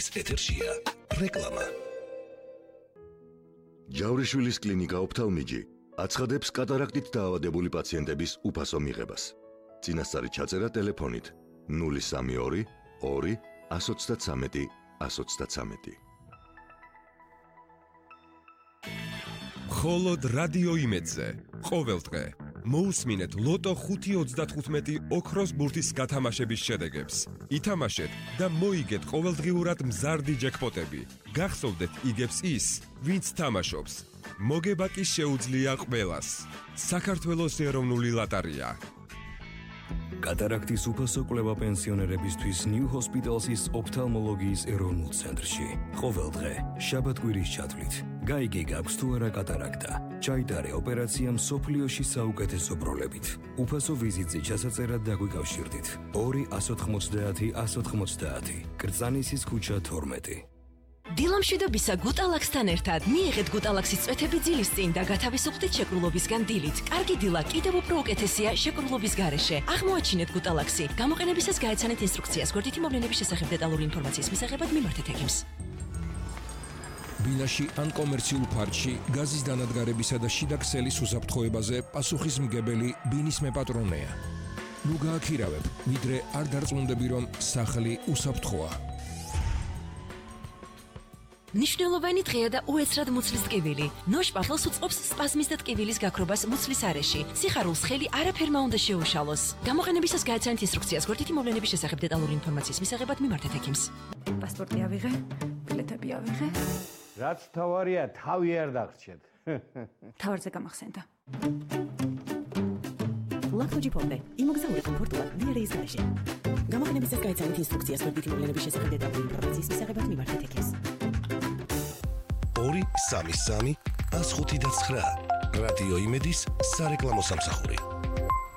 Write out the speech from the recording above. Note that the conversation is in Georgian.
იმედის ეთერშია რეკლამა. ჯავრიშვილის კლინიკა ოფთალმიჯი აცხადებს კატარაქტით დაავადებული პაციენტების უფასო მიღებას. წინასწარი ჩაწერა ტელეფონით 032 2 133 133. მხოლოდ რადიო იმედზე ყოველ დღე მოусმინეთ ლოტო 5.35 ოქროს ბურთის გათამაშების შედეგებს. ითამაშეთ და მოიგეთ ყოველდღიურად მზარდი ჯეკპოტები. გახსოვდეთ იგებს ის, ვინც თამაშობს. მოგება კი შეუძლია ყველას. საქართველოს ეროვნული ლოტარია. კატარაქტის უფასო კვლევა პენსიონერებისთვის ნიუ ჰოსპიტალსის ოფთალმოლოგიის ეროვნულ ცენტრში. ყოველ დღე შაბათ-კვირის ჩათვლით. გაიგე გაქვს თუ არა კატარაქტა. ჩაიტარე ოპერაცია მსოფლიოში საუკეთესო ბროლებით. უფასო ვიზიტზე ჩასაწერად დაგვიკავშირდით. 2 190 190. კრწანისის ქუჩა 12. დილამშვიდობისა გუტალაქსთან ერთად მიიღეთ გუტალაქსის წვეთები ძილის წინ და გათავისუფლდით შეკრულობისგან დილით. კარგი დილა კიდევ უფრო უკეთესია შეკრულობის გარეშე. აღმოაჩინეთ გუტალაქსი. გამოყენებისას გაეცანეთ ინსტრუქციას. გვერდითი მოვლენების შესახებ დეტალური ინფორმაციის მისაღებად მიმართეთ ექიმს. ბინაში ან კომერციულ ფარჩში გაზის დანადგარებისა და შიდა ქსელის უსაფრთხოებაზე პასუხისმგებელი ბინის მეპატრონეა. ნუ გააქირავებ, ვიდრე არ დარწმუნდები, რომ სახლი უსაფრთხოა. მნიშვნელოვანი დღეა და უეცრად მუცლის ტკივილი. ნოშპახელს უწყობს სპაზმის და ტკივილის გაქრობას მუცლის არეში. სიხარულს ხელი არაფერმა უნდა შეუშალოს. გამოყენებისას გაეცანეთ ინსტრუქციას. გვერდითი მოვლენების შესახებ დეტალური ინფორმაციის მისაღებად მიმართეთ ექიმს. პასპორტი ავიღე, ბილეთები ავიღე. რაც თავარია, თავი არ დაგრჩეთ. თავარზე გამახსენდა. ლაქთოჯი ფონდე. იმოგზაურე კომფორტულად ვიარეის გარეშე. გამოყენებისას გაეცანეთ ინსტრუქციას. გვერდითი მოვლენების შესახებ დეტალური ინფორმაციის მისაღებად მიმართეთ ექიმს. 2 3 3 159 რადიო იმედის სარეკლამო სამსახური.